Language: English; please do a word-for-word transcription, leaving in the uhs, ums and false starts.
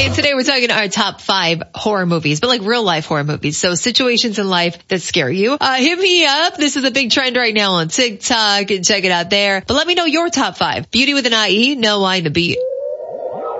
And today we're talking our top five horror movies, but like real life horror movies. So situations in life that scare you. Uh, hit me up. This is a big trend right now on TikTok and check it out there. But let me know your top five. Beauty with an I E, no I, the B.